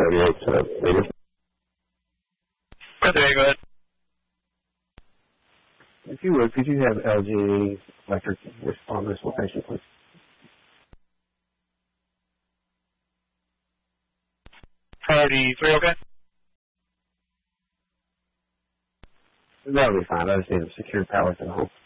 38 meters. Okay, go ahead. If you would, could you have LG Electric respond to this location, please? Priority 3, okay? That'll be fine. I just need a secure power to the home.